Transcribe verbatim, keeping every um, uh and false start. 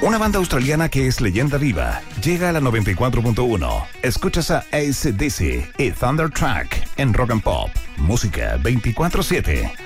Una banda australiana que es leyenda viva llega a la noventa y cuatro punto uno. Escuchas a A C/D C y Thunderstruck en Rock and Pop. Música veinticuatro siete.